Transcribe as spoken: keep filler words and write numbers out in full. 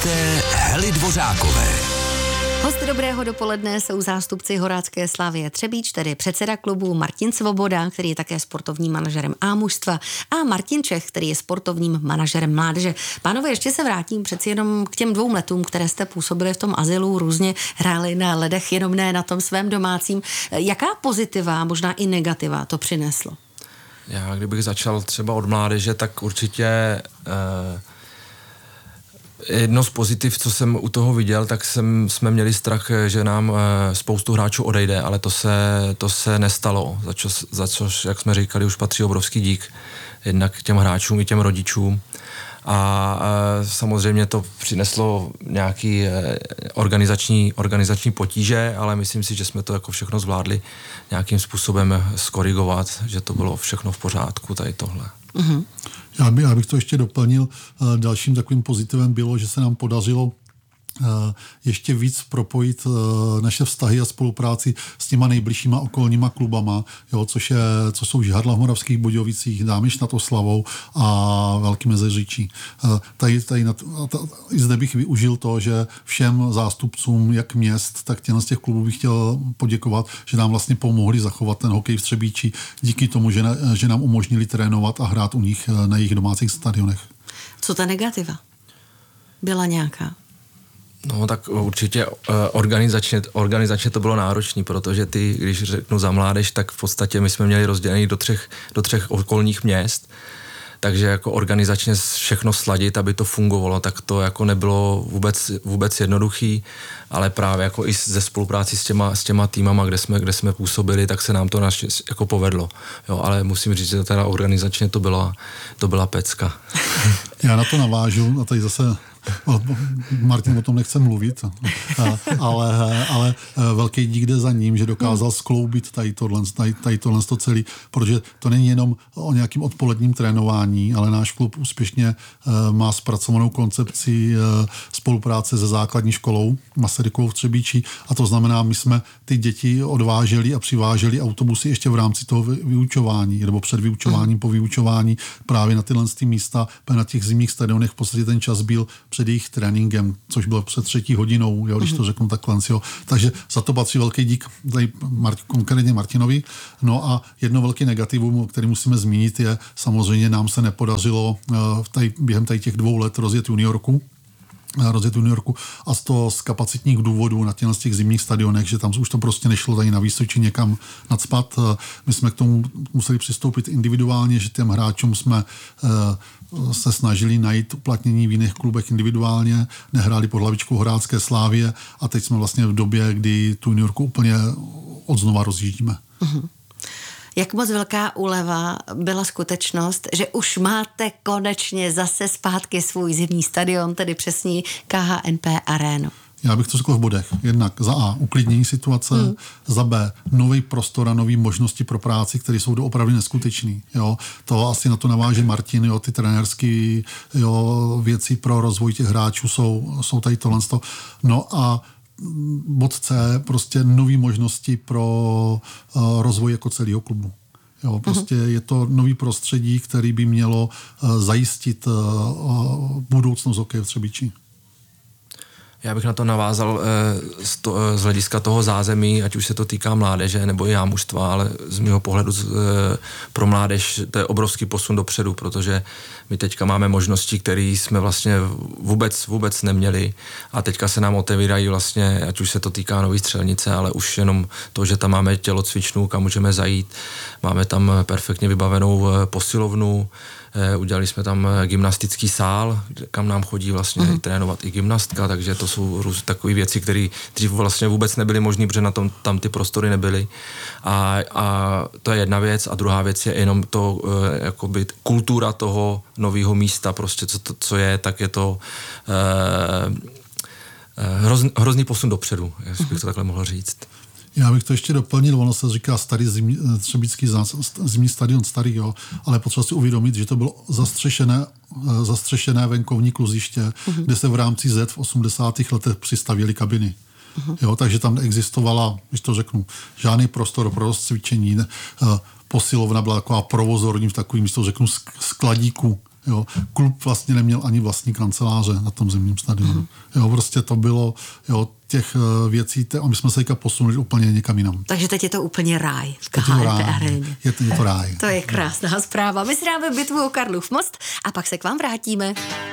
hosté Hely Dvořákové. Hosty dobrého dopoledne jsou zástupci Horácké Slavie Třebíč, tedy předseda klubu Martin Svoboda, který je také sportovním manažerem A mužstva, a Martin Čech, který je sportovním manažerem mládeže. Pánové, ještě se vrátím přeci jenom k těm dvou letům, které jste působili v tom azylu, různě hráli na ledech, jenom ne na tom svém domácím. Jaká pozitiva, možná i negativa to přineslo? Já kdybych začal třeba od mládeže, tak určitě eh, jedno z pozitiv, co jsem u toho viděl, tak jsem, jsme měli strach, že nám eh, spoustu hráčů odejde, ale to se, to se nestalo, za, čo, za což, jak jsme říkali, už patří obrovský dík jednak těm hráčům i těm rodičům. A e, samozřejmě to přineslo nějaký e, organizační, organizační potíže, ale myslím si, že jsme to jako všechno zvládli nějakým způsobem skorigovat, že to bylo všechno v pořádku, tady tohle. Mm-hmm. Já, by, já bych to ještě doplnil. Dalším takovým pozitivem bylo, že se nám podařilo ještě víc propojit naše vztahy a spolupráci s těma nejbližšíma okolníma klubama, jo, což, je, což jsou Žihadla v Moravských Budějovicích, Dámiš nad Oslavou a Velký Meziříčí. Tady, tady na, i zde bych využil to, že všem zástupcům jak měst, tak těm z těch klubů bych chtěl poděkovat, že nám vlastně pomohli zachovat ten hokej v Třebíči díky tomu, že, že nám umožnili trénovat a hrát u nich na jejich domácích stadionech. Co ta negativa? Byla nějaká? No tak určitě organizačně, organizačně to bylo náročné, protože ty, když řeknu za mládež, tak v podstatě my jsme měli rozdělený do třech, do třech okolních měst, takže jako organizačně všechno sladit, aby to fungovalo, tak to jako nebylo vůbec, vůbec jednoduchý, ale právě jako i ze spolupráci s těma, s těma týmama, kde jsme, kde jsme působili, tak se nám to naši, jako povedlo. Jo, ale musím říct, že teda organizačně to byla, to byla pecka. Já na to navážu a tady zase Martin o tom nechce mluvit, ale, ale velký dík jde za ním, že dokázal skloubit tady tohle, tady, tady tohle to celý, protože to není jenom o nějakým odpoledním trénování, ale náš klub úspěšně má zpracovanou koncepci spolupráce se základní školou Masarykovou v Třebíči, a to znamená, my jsme ty děti odváželi a přiváželi autobusy ještě v rámci toho vyučování, nebo před vyučováním, po vyučování právě na tyhle místa, na těch zimních stadionech v podstatě ten čas byl před jejich tréninkem, což bylo před třetí hodinou, jo, když to řeknu takhle. Jo. Takže za to patří velký dík tady Mart, konkrétně Martinovi. No a jedno velké negativum, který musíme zmínit, je samozřejmě nám se nepodařilo tady, během tady těch dvou let rozjet juniorku, rozjet juniorku a z toho z kapacitních důvodů na těch, z těch zimních stadionech, že tam už to prostě nešlo tady na Vysoči někam nacpat. My jsme k tomu museli přistoupit individuálně, že těm hráčům jsme se snažili najít uplatnění v jiných klubech individuálně, nehráli pod hlavičkou Horácké Slávie a teď jsme vlastně v době, kdy tu juniorku úplně odznova rozjíždíme. Mm-hmm. Jak moc velká úleva byla skutečnost, že už máte konečně zase zpátky svůj zimní stadion, tedy přesně K H N P arénu? Já bych to řekl v bodech. Jednak za A uklidnění situace, hmm. za B nový prostor a nový možnosti pro práci, které jsou doopravdy neskutečný. Jo. To asi na to naváže Martin, jo, ty trenérské věci pro rozvoj těch hráčů jsou, jsou tady tohle. No a bod C, prostě nový možnosti pro uh, rozvoj jako celého klubu. Jo, prostě uh-huh. je to nový prostředí, který by mělo uh, zajistit uh, uh, budoucnost hokeje v Třebíči. Já bych na to navázal eh, z, to, eh, z hlediska toho zázemí, ať už se to týká mládeže nebo i jámužstva, ale z mého pohledu eh, pro mládež to je obrovský posun dopředu, protože my teďka máme možnosti, které jsme vlastně vůbec, vůbec neměli, a teďka se nám otevírají vlastně, ať už se to týká Nový Střelnice, ale už jenom to, že tam máme tělocvičnu, kam můžeme zajít, máme tam perfektně vybavenou eh, posilovnu, udělali jsme tam gymnastický sál, kam nám chodí vlastně mm. trénovat i gymnastka, takže to jsou růz, takové věci, které dřív vlastně vůbec nebyly možné, protože na tom tam ty prostory nebyly. A, a to je jedna věc. A druhá věc je jenom to, e, jakoby kultura toho nového místa, prostě co, to, co je, tak je to e, hrozný, hrozný posun dopředu, jestli bych to takhle mohl říct. Já bych to ještě doplnil, ono se říká starý zimní, třebíčský zimní stadion starý, jo, ale potřeba si uvědomit, že to bylo zastřešené, zastřešené venkovní kluziště, uh-huh. kde se v rámci Z v osmdesátých letech přistavěly kabiny. Uh-huh. Jo, takže tam neexistovala, když to řeknu, žádný prostor pro rozcvičení, ne, posilovna byla taková provozorní v takovým, když to řeknu, skladíku, Jo. Klub vlastně neměl ani vlastní kanceláře na tom zimním stadionu. Mm. Jo, prostě to bylo, jo, těch věcí, te, a my jsme se teďka posunuli úplně někam jinam. Takže teď je to úplně ráj v Teď je to ráj. aréně. Je to, je to ráj. To je krásná zpráva. My si dáme bitvu o Karlův most a pak se k vám vrátíme.